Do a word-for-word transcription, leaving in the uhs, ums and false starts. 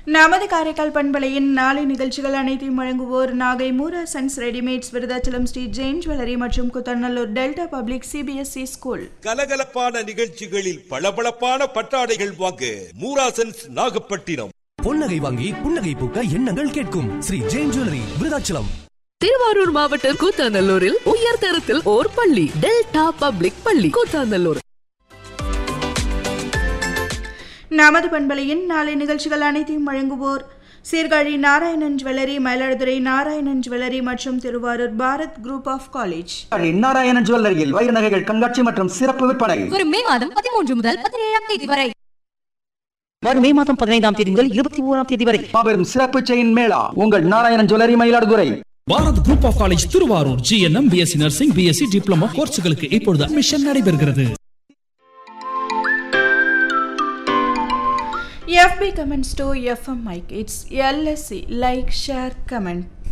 நமது காரைக்கால் பண்பலையின் நாளை நிகழ்ச்சிகள் அனைத்தையும் வழங்குவோர் Nagai Moora sons readymades, Virudhachalam Sri Jain jewellery மற்றும் குத்தநல்லூர் டெல்டா பப்ளிக் சிபிஎஸ்இ ஸ்கூல். கலகலப்பான நிகழ்ச்சிகளில் பளபளப்பான பட்டாடைகள் வாங்க மூரா சன்ஸ் நாகப்பட்டினம். பொன்னகை வாங்கி புன்னகை பூக்க எண்ணங்கள் கேட்கும் ஸ்ரீ ஜெயின் ஜுவல்லரி, விருதாச்சலம். திருவாரூர் மாவட்டம் கூத்தாநல்லூரில் உயர் தரத்தில் ஓர் பள்ளி, டெல்டா பப்ளிக் பள்ளி கூத்தாநல்லூர். நமது பண்பலையின் நாளை நிகழ்ச்சிகள் அனைத்தையும் வழங்குவோர் சீர்காழி நாராயணன் ஜுவல்லரி, மயிலாடுதுறை நாராயணன் ஜுவல்லரி மற்றும் Thiruvarur Bharat group of college. Narayanan ஜுவல்லரியில் வைர நகைகள் கண்காட்சி மற்றும் சிறப்பு விற்பனை வரும் மே மாதம் பதிமூன்று முதல் பதினேழாம் தேதி வரை. வரும் மே மாதம் பதினைந்தாம் தேதி முதல் இருபத்தி மூணாம் தேதி வரை மாபெரும் சிறப்பு செயின் மேளா உங்கள் Narayanan jewellery, Mayiladuthurai. Bharat group of college Thiruvarur. GNM, BSc nursing, BSc diploma கோர்ஸ்களுக்கு இப்பொழுது அட்மிஷன் நடைபெறுகிறது. F B comments to F M Mike. It's L S C. Like, share, comment.